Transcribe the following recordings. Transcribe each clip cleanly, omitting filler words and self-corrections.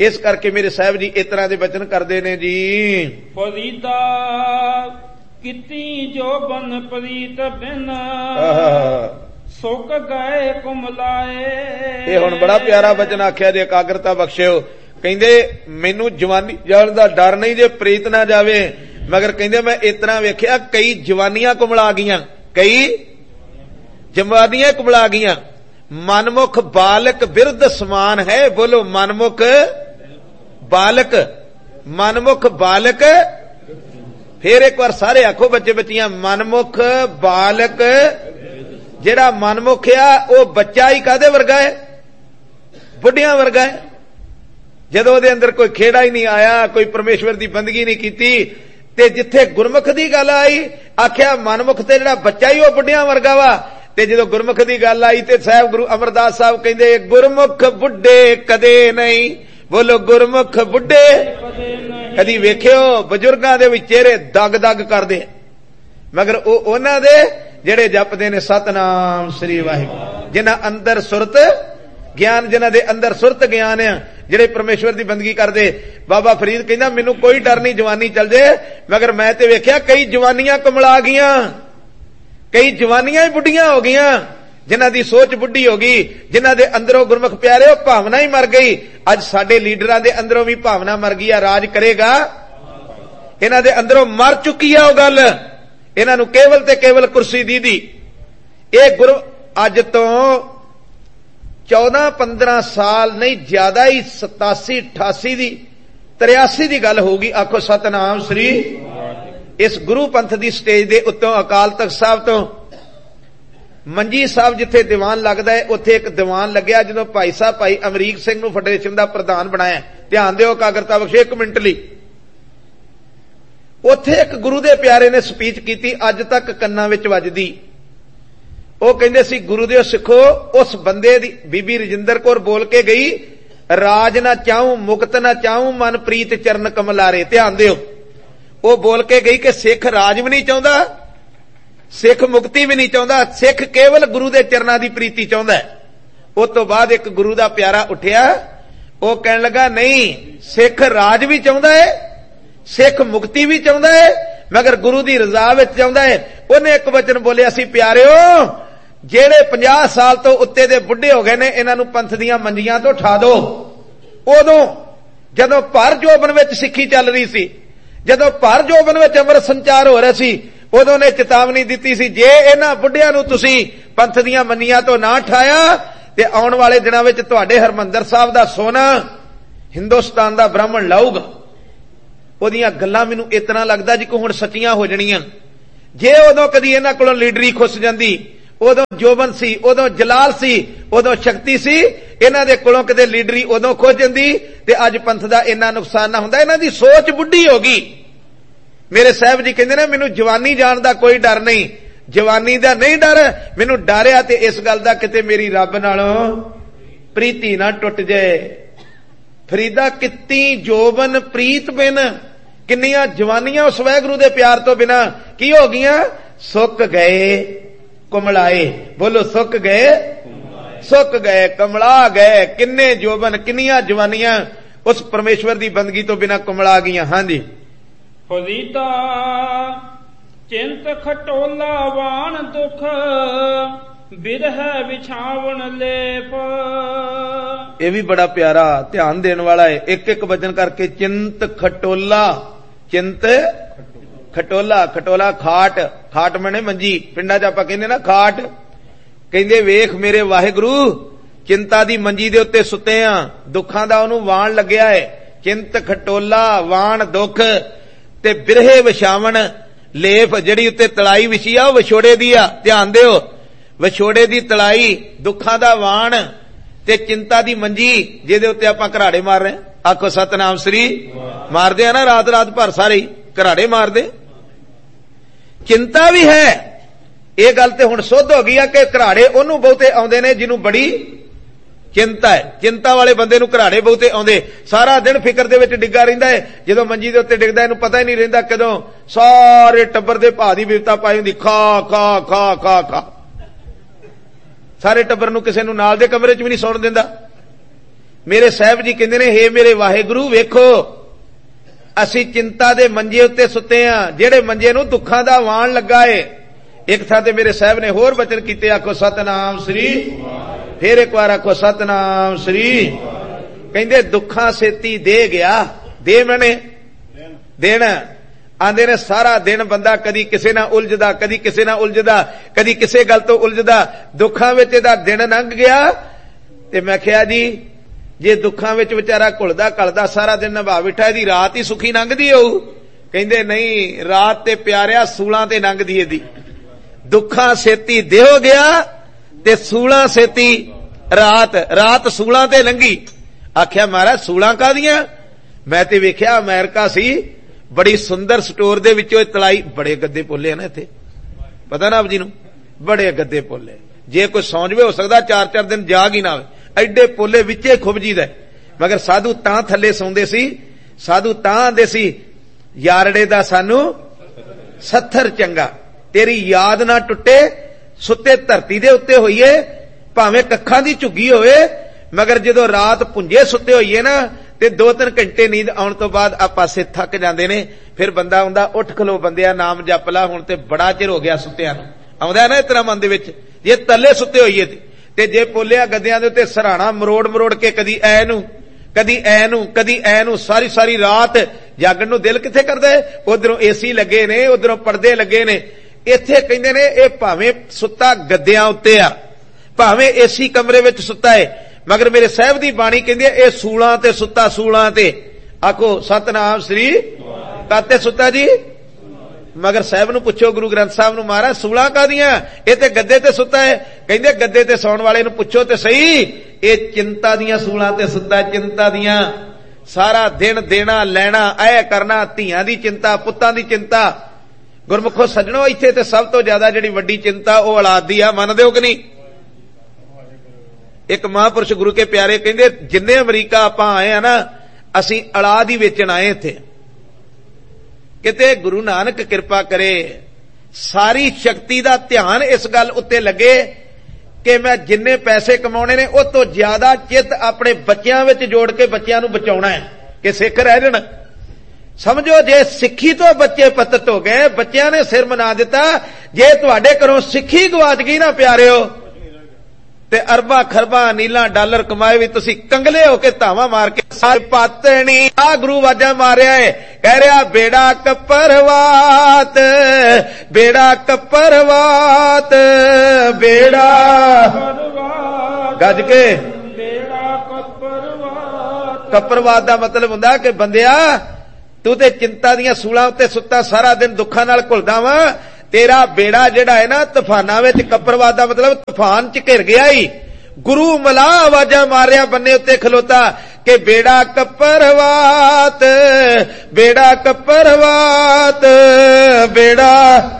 ਇਸ ਕਰਕੇ ਮੇਰੇ ਸਾਹਿਬ ਜੀ ਇਸ ਤਰ੍ਹਾਂ ਦੇ ਬਚਨ ਕਰਦੇ ਨੇ ਜੀ। ਫਰੀਦਾ ਕੀਤੀ ਜੋਬਨ ਪ੍ਰੀਤ ਬਿਨ ਸੁੱਕ ਗਏ ਕੁਮਲਾਏ। ਇਹ ਹੁਣ ਬੜਾ ਪਿਆਰਾ ਬਚਨ ਆਖਿਆ ਜੇ, ਇਕਾਗਰਤਾ ਬਖਸ਼ਿਓ। ਕਹਿੰਦੇ ਮੈਨੂੰ ਜਵਾਨੀ ਜਾਣ ਦਾ ਡਰ ਨਹੀਂ ਜੇ ਪ੍ਰੀਤ ਨਾ ਜਾਵੇ, ਮਗਰ ਕਹਿੰਦੇ ਮੈਂ ਇਸ ਤਰ੍ਹਾਂ ਵੇਖਿਆ ਕਈ ਜਵਾਨੀਆਂ ਕੁਮਲਾ ਗਈਆਂ, ਕਈ ਜਵਾਨੀਆਂ ਕੁਮਲਾ ਗਈਆਂ। ਮਨਮੁਖ ਬਾਲਕ ਬਿਰਧ ਸਮਾਨ ਹੈ। ਬੋਲੋ ਮਨਮੁਖ ਬਾਲਕ, ਮਨਮੁਖ ਬਾਲਕ। ਫੇਰ ਇੱਕ ਵਾਰ ਸਾਰੇ ਆਖੋ ਬੱਚੇ ਬੱਚੀਆਂ, ਮਨਮੁਖ ਬਾਲਕ। ਜਿਹੜਾ ਮਨਮੁਖ ਆ ਉਹ ਬੱਚਾ ਹੀ ਕਾਹਦੇ ਵਰਗਾ ਹੈ? ਬੁੱਢਿਆਂ ਵਰਗਾ ਹੈ। ਜਦੋਂ ਉਹਦੇ ਅੰਦਰ ਕੋਈ ਖੇੜਾ ਹੀ ਨਹੀਂ ਆਇਆ, ਕੋਈ ਪਰਮੇਸ਼ਵਰ ਦੀ ਬੰਦਗੀ ਨਹੀਂ ਕੀਤੀ, ਤੇ ਜਿੱਥੇ ਗੁਰਮੁਖ ਦੀ ਗੱਲ ਆਈ ਆਖਿਆ ਮਨਮੁਖ ਤੇ ਜਿਹੜਾ ਬੱਚਾ ਹੀ ਉਹ ਬੁੱਢਿਆਂ ਵਰਗਾ ਵਾ। ਤੇ ਜਦੋਂ ਗੁਰਮੁਖ ਦੀ ਗੱਲ ਆਈ ਤੇ ਸਾਹਿਬ ਗੁਰੂ ਅਮਰਦਾਸ ਸਾਹਿਬ ਕਹਿੰਦੇ ਗੁਰਮੁਖ ਬੁੱਢੇ ਕਦੇ ਨਹੀਂ। ਬੋਲੋ ਗੁਰਮੁਖ ਬੁੱਢੇ ਕਦੀ ਵੇਖਿਓ? ਬਜ਼ੁਰਗਾਂ ਦੇ ਵੀ ਚਿਹਰੇ ਦਗ ਦਗ ਕਰਦੇ, ਮਗਰ ਉਹ ਉਹਨਾਂ ਦੇ ਜਿਹੜੇ ਜਪਦੇ ਨੇ ਸਤਨਾਮ ਸ੍ਰੀ ਵਾਹਿਗੁਰੂ, ਜਿਨ੍ਹਾਂ ਅੰਦਰ ਸੁਰਤ ਗਿਆਨ, ਜਿਨ੍ਹਾਂ ਦੇ ਅੰਦਰ ਸੁਰਤ ਗਿਆਨ ਆ, ਜਿਹੜੇ ਪਰਮੇਸ਼ਵਰ ਦੀ ਬੰਦਗੀ ਕਰਦੇ। ਬਾਬਾ ਫਰੀਦ ਕਹਿੰਦਾ ਮੈਨੂੰ ਕੋਈ ਡਰ ਨਹੀਂ ਜਵਾਨੀ ਚੱਲ ਜੇ, ਮਗਰ ਮੈਂ ਤੇ ਵੇਖਿਆ ਕਈ ਜਵਾਨੀਆਂ ਕਮਲਾ ਗਈਆਂ, ਕਈ ਜਵਾਨੀਆਂ ਹੀ ਬੁੱਢੀਆਂ ਹੋ ਗਈਆਂ, ਜਿਨ੍ਹਾਂ ਦੀ ਸੋਚ ਬੁੱਢੀ ਹੋ ਗਈ, ਜਿਨ੍ਹਾਂ ਦੇ ਅੰਦਰੋਂ ਗੁਰਮੁਖ ਪਿਆਰੇ ਉਹ ਭਾਵਨਾ ਹੀ ਮਰ ਗਈ। ਅੱਜ ਸਾਡੇ ਲੀਡਰਾਂ ਦੇ ਅੰਦਰੋਂ ਵੀ ਭਾਵਨਾ ਮਰ ਗਈ ਆ। ਰਾਜ ਕਰੇਗਾ, ਇਹਨਾਂ ਦੇ ਅੰਦਰੋਂ ਮਰ ਚੁੱਕੀ ਆ ਉਹ ਗੱਲ। ਇਹਨਾਂ ਨੂੰ ਕੇਵਲ ਤੇ ਕੇਵਲ ਕੁਰਸੀ ਦੀ। ਇਹ ਗੁਰੂ ਅੱਜ ਤੋਂ 14-15 ਸਾਲ ਨਹੀਂ ਜ਼ਿਆਦਾ ਹੀ 87-88 ਦੀ 83 ਦੀ ਗੱਲ ਹੋਊਗੀ। ਆਖੋ ਸਤਨਾਮ ਸ੍ਰੀ। ਇਸ ਗੁਰੂ ਪੰਥ ਦੀ ਸਟੇਜ ਦੇ ਉੱਤੋਂ ਅਕਾਲ ਤਖਤ ਸਾਹਿਬ ਤੋਂ ਮੰਜੀ ਸਾਹਿਬ ਜਿੱਥੇ ਦੀਵਾਨ ਲੱਗਦਾ ਹੈ, ਉੱਥੇ ਇੱਕ ਦੀਵਾਨ ਲੱਗਿਆ ਜਦੋਂ ਭਾਈ ਸਾਹਿਬ ਭਾਈ ਅਮਰੀਕ ਸਿੰਘ ਨੂੰ ਫੈਡਰੇਸ਼ਨ ਦਾ ਪ੍ਰਧਾਨ ਬਣਾਇਆ। ਧਿਆਨ ਦਿਓ ਇਕਾਗਰਤਾ ਬਖਸ਼ੋ 1 ਮਿੰਟ ਲਈ। ਉੱਥੇ ਇੱਕ ਗੁਰੂ ਦੇ ਪਿਆਰੇ ਨੇ ਸਪੀਚ ਕੀਤੀ, ਅੱਜ ਤੱਕ ਕੰਨਾਂ ਵਿੱਚ ਵੱਜਦੀ। ਉਹ ਕਹਿੰਦੇ ਸੀ ਗੁਰੂ ਦੇ ਸਿੱਖੋ, ਉਸ ਬੰਦੇ ਦੀ ਬੀਬੀ ਰਜਿੰਦਰ ਕੌਰ ਬੋਲ ਕੇ ਗਈ, ਰਾਜ ਨਾ ਚਾਹੂੰ ਮੁਕਤ ਨਾ ਚਾਹੂੰ ਮਨ ਪ੍ਰੀਤ ਚਰਨ ਕਮਲਾਰੇ। ਧਿਆਨ ਦਿਓ, ਉਹ ਬੋਲ ਕੇ ਗਈ ਕਿ ਸਿੱਖ ਰਾਜ ਵੀ ਨਹੀਂ ਚਾਹੁੰਦਾ, ਸਿੱਖ ਮੁਕਤੀ ਵੀ ਨਹੀਂ ਚਾਹੁੰਦਾ, ਸਿੱਖ ਕੇਵਲ ਗੁਰੂ ਦੇ ਚਰਨਾਂ ਦੀ ਪ੍ਰੀਤੀ ਚਾਹੁੰਦਾ ਹੈ। ਉਸ ਤੋਂ ਬਾਅਦ ਇੱਕ ਗੁਰੂ ਦਾ ਪਿਆਰਾ ਉੱਠਿਆ, ਉਹ ਕਹਿਣ ਲੱਗਾ ਨਹੀਂ, ਸਿੱਖ ਰਾਜ ਵੀ ਚਾਹੁੰਦਾ ਹੈ, ਸਿੱਖ ਮੁਕਤੀ ਵੀ ਚਾਹੁੰਦਾ ਹੈ, ਮਗਰ ਗੁਰੂ ਦੀ ਰਜ਼ਾ ਵਿੱਚ ਚਾਹੁੰਦਾ ਹੈ। ਉਹਨੇ ਇੱਕ ਵਚਨ ਬੋਲਿਆ ਸੀ, ਪਿਆਰਿਓ ਜਿਹੜੇ 50 ਸਾਲ ਤੋਂ ਉੱਤੇ ਦੇ ਬੁੱਢੇ ਹੋ ਗਏ ਨੇ, ਇਹਨਾਂ ਨੂੰ ਪੰਥ ਦੀਆਂ ਮੰਜੀਆਂ ਤੋਂ ਉਠਾ ਦਿਓ। ਉਦੋਂ ਜਦੋਂ ਭਰ ਜੋਬਨ ਵਿੱਚ ਸਿੱਖੀ ਚੱਲ ਰਹੀ ਸੀ, ਜਦੋਂ ਭਰ ਜੋਬਨ ਵਿੱਚ ਅੰਮ੍ਰਿਤ ਸੰਚਾਰ ਹੋ ਰਿਹਾ ਸੀ, ਉਦੋਂ ਨੇ ਚੇਤਾਵਨੀ ਦਿੱਤੀ ਸੀ, ਜੇ ਇਹਨਾਂ ਬੁੱਢਿਆਂ ਨੂੰ ਤੁਸੀਂ ਪੰਥ ਦੀਆਂ ਮੰਜੀਆਂ ਤੋਂ ਨਾ ਉਠਾਇਆ ਤੇ ਆਉਣ ਵਾਲੇ ਦਿਨਾਂ ਵਿੱਚ ਤੁਹਾਡੇ ਹਰਮੰਦਰ ਸਾਹਿਬ ਦਾ ਸੋਨਾ ਹਿੰਦੁਸਤਾਨ ਦਾ ਬ੍ਰਾਹਮਣ ਲਾਊਗਾ। ਉਹਦੀਆਂ ਗੱਲਾਂ ਮੈਨੂੰ ਇਤਨਾ ਲੱਗਦਾ ਜੀ ਕਿ ਹੁਣ ਸੱਚੀਆਂ ਹੋ ਜਾਣੀਆਂ। ਜੇ ਉਦੋਂ ਕਦੀ ਇਹਨਾਂ ਕੋਲੋਂ ਲੀਡਰੀ ਖੁੱਸ ਜਾਂਦੀ, ਉਦੋਂ ਜੋਬਨ ਸੀ, ਉਦੋਂ ਜਲਾਲ ਸੀ, ਉਦੋਂ ਸ਼ਕਤੀ ਸੀ, ਇਹਨਾਂ ਦੇ ਕੋਲੋਂ ਕਿਤੇ ਲੀਡਰੀ ਉਦੋਂ ਖੁੱਸ ਜਾਂਦੀ ਤੇ ਅੱਜ ਪੰਥ ਦਾ ਇੰਨਾ ਨੁਕਸਾਨ ਨਾ ਹੁੰਦਾ। ਇਹਨਾਂ ਦੀ ਸੋਚ ਬੁੱਢੀ ਹੋ ਗਈ। ਮੇਰੇ ਸਾਹਿਬ ਜੀ ਕਹਿੰਦੇ ਨੇ ਮੈਨੂੰ ਜਵਾਨੀ ਜਾਣ ਦਾ ਕੋਈ ਡਰ ਨਹੀਂ, ਜਵਾਨੀ ਦਾ ਨਹੀਂ ਡਰ, ਮੈਨੂੰ ਡਰ ਆ ਤੇ ਇਸ ਗੱਲ ਦਾ ਕਿਤੇ ਮੇਰੀ ਰੱਬ ਨਾਲੋਂ ਪ੍ਰੀਤੀ ਨਾ ਟੁੱਟ ਜਾਏ। ਫਰੀਦਾ ਕੀਤੀ ਜੋਬਨ ਪ੍ਰੀਤ ਬਿਨ, ਕਿੰਨੀਆਂ ਜਵਾਨੀਆਂ ਉਸ ਵਾਹਿਗੁਰੂ ਦੇ ਪਿਆਰ ਤੋਂ ਬਿਨਾ ਕੀ ਹੋ ਗਈਆਂ? ਸੁੱਕ ਗਏ ਕੁਮਲਾਏ। ਬੋਲੋ ਸੁੱਕ ਗਏ, ਸੁੱਕ ਗਏ, ਕਮਲਾ ਗਏ। ਕਿੰਨੇ ਜੋਬਨ, ਕਿੰਨੀਆਂ ਜਵਾਨੀਆਂ ਉਸ ਪਰਮੇਸ਼ਵਰ ਦੀ ਬੰਦਗੀ ਤੋਂ ਬਿਨਾ ਕੁਮਲਾ ਗਈਆਂ। ਹਾਂਜੀ। ਫਰੀਦਾ ਚਿੰਤ ਖਟੋਲਾ ਵਾਣ ਦੁਖ ਬਿਰਹਿ ਵਿਛਾਵਣ ਲੇਪ। ਇਹ ਵੀ ਬੜਾ ਪਿਆਰਾ ਧਿਆਨ ਦੇਣ ਵਾਲਾ ਹੈ। ਇੱਕ ਇੱਕ ਵਚਨ ਕਰਕੇ ਚਿੰਤ ਖਟੋਲਾ, ਚਿੰਤ ਖਟੋਲਾ, ਖਟੋਲਾ ਖਾਟ, ਖਾਟ ਮਨੇ ਮੰਜੀ, ਪਿੰਡਾਂ 'ਚ ਆਪਾਂ ਕਹਿੰਦੇ ਨਾ ਖਾਟ। ਕਹਿੰਦੇ ਵੇਖ ਮੇਰੇ ਵਾਹਿਗੁਰੂ ਚਿੰਤਾ ਦੀ ਮੰਜੀ ਦੇ ਉੱਤੇ ਸੁੱਤੇ ਆ, ਦੁੱਖਾਂ ਦਾ ਉਹਨੂੰ ਵਾਣ ਲੱਗਿਆ ਹੈ। ਚਿੰਤ ਖਟੋਲਾ ਵਾਣ ਦੁੱਖ ਤੇ ਬਿਰਹੇ ਵਿਛਾਵਣ ਲੇਪ, ਜਿਹੜੀ ਉੱਤੇ ਤਲਾਈ ਵਿਛੀ ਆ ਉਹ ਵਿਛੋੜੇ ਦੀ ਆ। ਧਿਆਨ ਦਿਓ, ਵਿਛੋੜੇ ਦੀ ਤਲਾਈ, ਦੁੱਖਾਂ ਦਾ ਵਾਣ ਤੇ ਚਿੰਤਾ ਦੀ ਮੰਜੀ ਜਿਹਦੇ ਉੱਤੇ ਆਪਾਂ ਘਰਾੜੇ ਮਾਰ ਰਹੇ। ਆਖੋ ਸਤਨਾਮ ਸ੍ਰੀ। ਮਾਰਦੇ ਆ ਨਾ ਰਾਤ ਰਾਤ ਭਰ ਸਾਰੇ ਘਰਾੜੇ ਮਾਰਦੇ। ਚਿੰਤਾ ਵੀ ਹੈ, ਇਹ ਗੱਲ ਤੇ ਹੁਣ ਸੁੱਧ ਹੋ ਗਈ ਆ ਕਿ ਘਰਾੜੇ ਉਹਨੂੰ ਬਹੁਤੇ ਆਉਂਦੇ ਨੇ ਜਿਹਨੂੰ ਬੜੀ ਚਿੰਤਾ ਹੈ। ਚਿੰਤਾ ਵਾਲੇ ਬੰਦੇ ਨੂੰ ਘਰਾੜੇ ਬਹੁਤੇ ਆਉਂਦੇ। ਸਾਰਾ ਦਿਨ ਫਿਕਰ ਦੇ ਵਿੱਚ ਡਿੱਗਾ ਰਹਿੰਦਾ ਹੈ, ਜਦੋਂ ਮੰਜੀ ਦੇ ਉੱਤੇ ਡਿੱਗਦਾ ਇਹਨੂੰ ਪਤਾ ਹੀ ਨਹੀਂ ਰਹਿੰਦਾ ਕਦੋਂ ਸਾਰੇ ਟੱਬਰ ਦੇ ਭਾ ਦੀ ਬਿਪਤਾ ਪਾਈ ਹੁੰਦੀ, ਖਾ ਖਾ ਖਾ ਖਾ ਖਾ। ਸਾਰੇ ਟੱਬਰ ਨੂੰ ਕਿਸੇ ਨੂੰ ਨਾਲ ਦੇ ਕਮਰੇ 'ਚ ਵੀ ਨਹੀਂ ਸੌਣ ਦਿੰਦਾ। मेरे साहब जी कहते ने, हे मेरे वाहेगुरु वेखो असी चिंता दे मंजे उत्ते सुते हां, जेड़े मंजे नूं दुखां दा वाण लगा है। एक थां ते मेरे साहब ने होर बचन कीते, आखो सतनाम श्री, फिर एक बार आखो सतनाम श्री। कहंदे दुखां सेती दे गया, दे मने देना। आंदे ने सारा दिन बंदा कदी किसे ना उलझदा, कदी किसे ना उलझदा, कदी किसे गल तो उलझदा, दुखां विच इहदा दिन लंघ गया। ते मैं कहा जी जे दुखां विच विचारा घुलदा घलदा सारा दिन नभा बैठा, इहदी रात ही सुखी लंघदी होऊ। कहंदे नहीं, रात ते प्यारिया सूलां ते लंघदी इहदी। दुखां सेती देहो गया ते सूलां सेती रात, रात सूलां ते लंघी। आख्या महाराज सूलां कादियां? मैं ते वेख्या अमेरिका सी, बड़ी सुंदर स्टोर दे विचों तलाई, बड़े गद्दे पोले ना इत्थे, पता ना आप जी नूं, बड़े गद्दे पोले। जे कोई सौ जवे हो सकदा 4-4 दिन जाग ही ना आवे, एडे पोले विचे खुब जीदा। मगर साधु तां थल्ले सौंदे सी, साधु तां आंदे सी यारड़े दा सानू सत्थर चंगा, तेरी याद ना टुटे, सुते धरती दे उत्ते होईए, भावें कखां दी झुग्गी होवे, मगर जदों रात पुंजे सुते होईए ना ते 2-3 घंटे नींद आउण तो बाद आ पासे थक जांदे ने। फिर बंदा आउंदा, उठ खलो बंदिया नाम जप ला, हुण ते बड़ा चिर हो गया सुत्तिया नूं। आउंदा ना इस तरह मन दे विच, जे तले सुते होईए ते जे पोलिया गद्दियां दे उत्ते सराणा मरोड़ मरोड़ के कदी ऐ नूं कदी ऐ नूं कदी ऐ नूं सारी सारी रात जागण नूं दिल किथे करदा है। उधरों एसी लगे ने, उधरों पर्दे लगे ने। इत्थे कहंदे ने इह भावें सुत्ता गद्दियां उत्ते आ, भावें एसी कमरे विच सुत्ता है, मगर मेरे साहब दी बाणी कहंदी है इह सूलां ते सुत्ता, सूलां ते। आखो सतनाम श्री, काते सुत्ता जी? मगर साहब नूं पुछो गुरु ग्रंथ साहब नूं, महाराज सूलां कादियां? इह ते गद्दे ते सुत्ता है। कहंदे गद्दे ते सौण वाले नूं पुछो ते सही, इह चिंता दियां सूलां ते सुत्ता, चिंता दियां। सारा दिन देना लैना, ऐ करना, धीआं दी चिंता, पुत्तां दी चिंता। गुरमुखो सज्जणो, इत्थे ते सब तो ज्यादा जिहड़ी वड्डी चिंता ओह औलाद दी आ, मनदे हो कि नहीं? एक महापुरुष गुरु के प्यारे कहंदे, जिन्ने अमरीका आपां आए हैं ना, असीं औलाद ही वेचण आए इत्थे। किते गुरु नानक किरपा करे सारी शक्ति दा ध्यान इस गल उत्ते लगे कि मैं जिन्ने पैसे कमाउणे ने उह तो ज्यादा चित अपने बच्चियां विच जोड़ के बच्चियां नूं बचाउणा है कि सिख रह जाण। समझो जे सिੱਖੀ तो बच्चे पतत हो गए, बच्चियां ने सिर मना दिता। जे तुहाडे घरों सिੱਖੀ गवाच गई ना प्यारिओ, ते अरबा खरबा नीला डॉलर कमाए भी तुसी कंगले होके धावा मार के सारे पातनी। आ गुरु वाजा मारिया है, कह रहा बेड़ा कपरवात, बेड़ा कपरवात, बेड़ा गज के बेड़ा कपरवात। कपरवात दा मतलब हुंदा कि बंदिया तू ते चिंता दियां सूलां उत्ते सुत्ता सारा दिन दुखां नाल घुलदा वा, तेरा बेड़ा जेड़ा है ना तूफाना विच, कपरवाद दा मतलब तूफान च घिर गया ही। गुरु मला आवाजा मारिया बन्ने उत्ते खलोता कि बेड़ा कपरवात, बेड़ा कपरवात, बेड़ा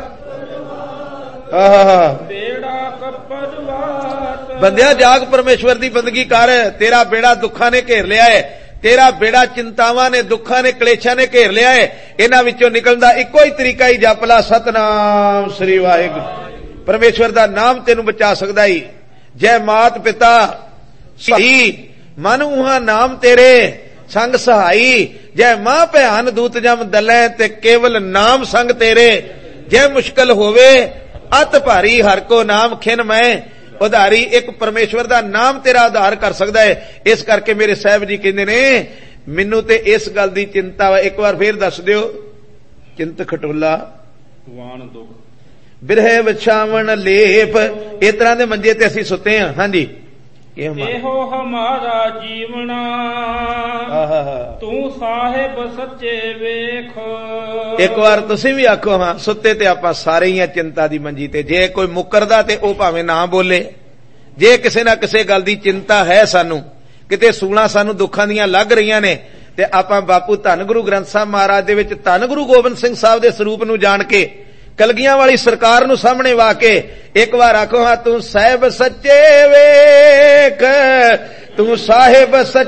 बेड़ा कपरवात। बंदिया जाग परमेश्वर दी बंदगी कर, तेरा बेड़ा दुखां ने घेर लिया है, तेरा बेड़ा चिंतावां ने, दुखां ने, कलेशां ने घेर लिया है। इन्हां विचों निकलण दा इक्को ही तरीका ही जप ला, सतनाम श्री वाहिगुरू। परमेश्वर दा नाम तेनू बचा सकदा ही। जय मात पिता सही मन उहां नाम तेरे संग सहाई, जय मां भयान दूत जम दलै ते केवल नाम संग तेरे। जय मुश्किल होवे अत भारी हर को नाम खिन मैं उधारी। एक परमेश्वर दा नाम तेरा उधार कर सकदा है। इस करके मेरे साहब जी कहंदे ने मैनू ते इस गल दी चिंता वा, एक बार फिर दस दिओ। चिंत खटोला वाण दुख बिरहे विछावण लेप, इस तरह दे मंजे ते असीं सुते हां। हां जी, एहो हमारा जीवना तू साहिब सच्चे वेख। एक बार तुसीं भी आखो हां, सुते ते आपां सारे ही चिंता दी मंजी ते। जे कोई मुकरदा ते ओह भावें ना बोले। जे किसे ना किसे गल दी चिंता है सानू, किते सूलां सानू दुखां दियां लग रहीआं ने, ते आपां बापू धन गुरु ग्रंथ साहब महाराज दे विच धन गुरु गोबिंद सिंह साहब दे सरूप नू जाण के, कलगियां वाली सरकार नू सामने वा के एक बार आखो हां, तू साहिब सच्चे वेख, तू साहिब सच्चे